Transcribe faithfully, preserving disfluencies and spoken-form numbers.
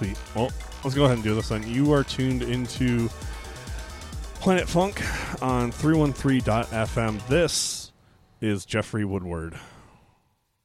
Sweet. Well, let's go ahead and do this then. You are tuned into Planet Funk on three one three dot f m. This is Jeffrey Woodward.